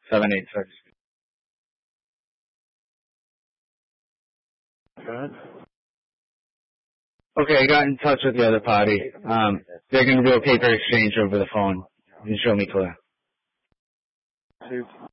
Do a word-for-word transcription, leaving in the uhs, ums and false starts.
seven eight six. Good. Okay, I got in touch with the other party. Um, they're going to do a paper exchange over the phone. You can show me clear. Two.